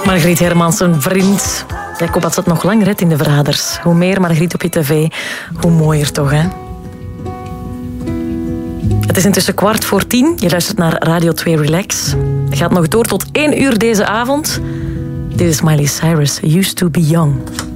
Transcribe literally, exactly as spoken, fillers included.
Margriet Hermans, een vriend. Jacob had het nog lang red in de Verraders. Hoe meer Margriet op je tv, hoe mooier toch, hè? Het is intussen kwart voor tien. Je luistert naar Radio twee Relax. Het gaat nog door tot één uur deze avond. Dit is Miley Cyrus, Used to be Young.